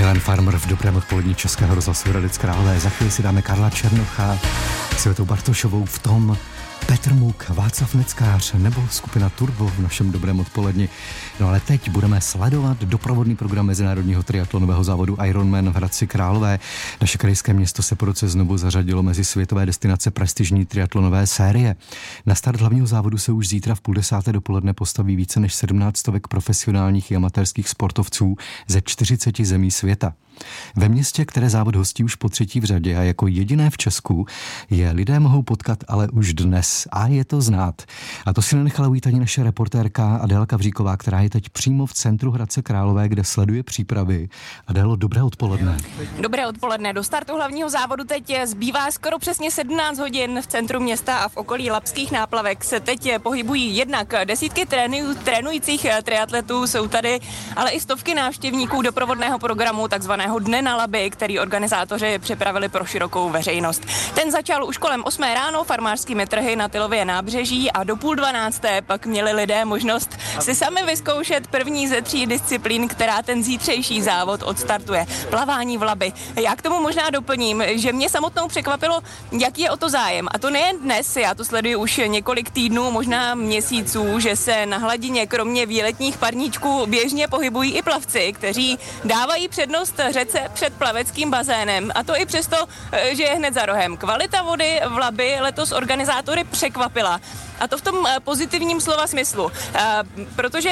Milan Farmer v dobrém odpolední Českého rozhlasu Hradec Králové. Za chvíli si dáme Karla Černocha, Světou Bartošovou v tom, Petr Muk, Václav Neckář nebo skupina Turbo v našem dobrém odpoledni. No ale teď budeme sledovat doprovodný program mezinárodního triatlonového závodu Ironman v Hradci Králové. Naše krajské město se po roce znovu zařadilo mezi světové destinace prestižní triatlonové série. Na start hlavního závodu se už zítra v 9:30 dopoledne postaví více než 17 stovek profesionálních i amatérských sportovců ze 40 zemí světa. Ve městě, které závod hostí už po třetí v řadě a jako jediné v Česku, je lidé mohou potkat ale už dnes a je to znát. A to si nenechala ujít ani naše reportérka Adéla Kavříková, která je teď přímo v centru Hradce Králové, kde sleduje přípravy. Adélo, dobré odpoledne. Dobré odpoledne. Do startu hlavního závodu teď zbývá skoro přesně 17 hodin. V centru města a v okolí Labských náplavek se teď pohybují jednak desítky trénujících triatletů, jsou tady ale i stovky návštěvníků doprovodného programu takzvaného Dne na Labi, který organizátoři připravili pro širokou veřejnost. Ten začal už kolem 8 ráno farmářskými trhy na Tylově nábřeží a do 11:30 pak měli lidé možnost si sami vyzkoušet první ze 3 disciplín, která ten zítřejší závod odstartuje. Plavání v Labi. Já k tomu možná doplním, že mě samotnou překvapilo, jaký je o to zájem. A to nejen dnes, já to sleduji už několik týdnů, možná měsíců, že se na hladině kromě výletních parníčků běžně pohybují i plavci, kteří dávají přednost řece před plaveckým bazénem. A to i přesto, že je hned za rohem. Kvalita vody v Labi letos organizátory překvapila. A to v tom pozitivním slova smyslu. Protože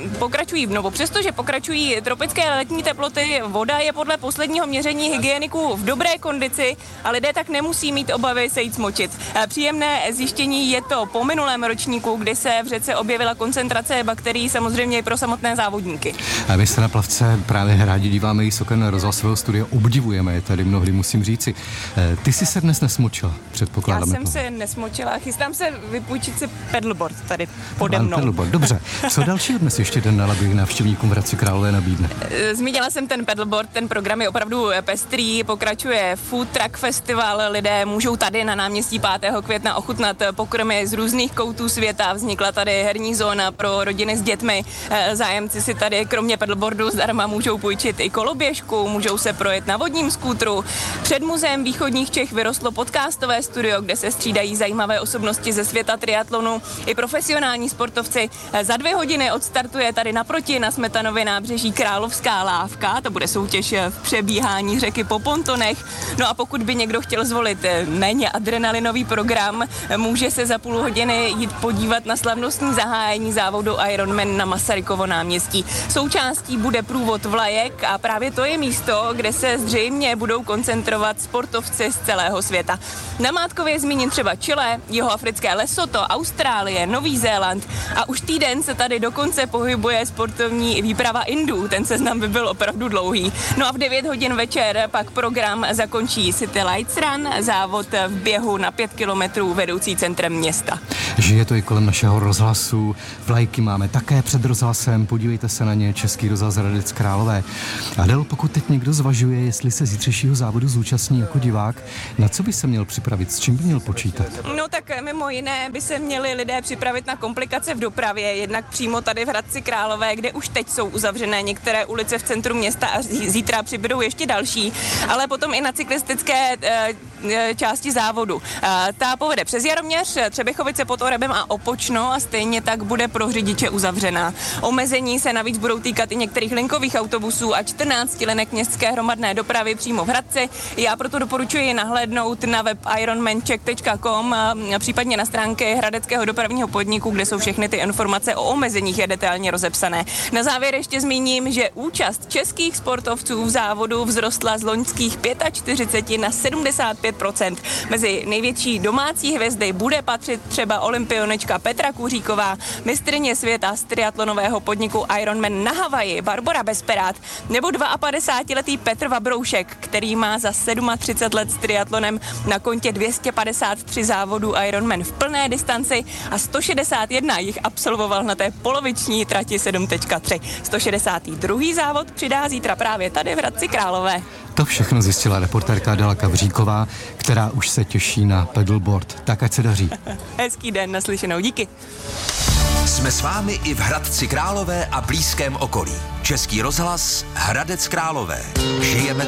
přestože pokračují tropické letní teploty, voda je podle posledního měření hygieniků v dobré kondici a lidé tak nemusí mít obavy se jít smočit. Příjemné zjištění je to po minulém ročníku, kdy se v řece objevila koncentrace bakterií, samozřejmě i pro samotné závodníky. A my se na plavce právě rádi díváme i z oken rozhlasového studia, obdivujeme je tady mnohdy, musím říci. Ty jsi se dnes nesmočila, předpokládám. Já jsem se nesmočila, chystám se vypůjčit si paddleboard tady pode mnou. Paddleboard, dobře. Co dalšího dnes ještě Den na Labi návštěvníkům v Hradci Králové nabídne? Zmínila jsem ten paddleboard, ten program je opravdu pestrý, pokračuje Food Truck Festival, lidé můžou tady na náměstí 5. května ochutnat pokrmy z různých koutů světa, vznikla tady herní zóna pro rodiny s dětmi, zájemci si tady kromě paddleboardu zdarma můžou půjčit i koloběžku, můžou se projet na vodním skútru. Před muzeem východních Čech vyrostlo podcastové studio, kde se střídají zajímavé osobnosti ze světa triatlonu i profesionální sportovci. Za 2 hodiny odstartuje tady naproti na Smetanově nábřeží Královská lávka, to bude soutěž v přebíhání řeky po pontonech. No a pokud by někdo chtěl zvolit méně adrenalinový program, může se za půl hodiny jít podívat na slavnostní zahájení závodu Ironman na Masarykovo náměstí. Součástí bude průvod vlajek a právě to je místo, kde se zřejmě budou koncentrovat sportovci z celého světa. Namátkově zmíním třeba Chile, jihoafrické Lesotho, Austrálie, Nový Zéland a už týden se tady dokonce pohybuje sportovní výprava Indů. Ten seznam by byl opravdu dlouhý. No a v 9 hodin večer pak program zakončí City Lights Run, závod v běhu na 5 kilometrů vedoucí centrem města. Žije to i kolem našeho rozhlasu. Vlajky máme také před rozhlasem, podívejte se na ně, Český rozhlas Hradec Králové. Adel, pokud teď někdo zvažuje, jestli se zítřejšího závodu zúčastní jako divák, na co by se měl připravit, s čím by měl počítat? No tak mimo jiné by se měli lidé připravit na komplikace v dopravě, jednak přímo tady v Hradci Králové, kde už teď jsou uzavřené některé ulice v centru města a zítra přibydou ještě další, ale potom i na cyklistické části závodu. Ta povede přes Jaroměř, Třebichovice pod Orebem a Opočno a stejně tak bude pro řidiče uzavřená. Omezení se navíc budou týkat i některých linkových autobusů a 14 linek městské hromadné dopravy přímo v Hradci. Já proto doporučuji nahlédnout na web ironmancheck.com, případně na stránky Hradeckého dopravního podniku, kde jsou všechny ty informace o omezeních je detailně rozepsané. Na závěr ještě zmíním, že účast českých sportovců v závodu vzrostla z loňských 45 na 75%. Mezi největší domácí hvězdy bude patřit třeba olympionečka Petra Kuříková, mistryně světa z triatlonového podniku Ironman na Havaji Barbora Besperát nebo 52letý Petr Vabroušek, který má za 37 let s triatlonem na kontě 253 závodů Ironman v plné distanci a 161 jich absolvoval na té poloviční trati 7.3. 162. závod přidá zítra právě tady v Hradci Králové. To všechno zjistila reportérka Adéla Kavříková, která už se těší na paddleboard. Tak ať se daří. Hezký den, naslyšenou, díky. Jsme s vámi i v Hradci Králové a blízkém okolí. Český rozhlas Hradec Králové. Žijeme